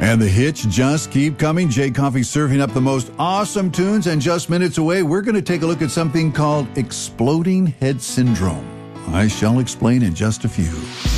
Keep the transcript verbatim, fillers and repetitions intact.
And the hits just keep coming. Jay Coffey serving up the most awesome tunes. And just minutes away, we're going to take a look at something called exploding head syndrome. I shall explain in just a few.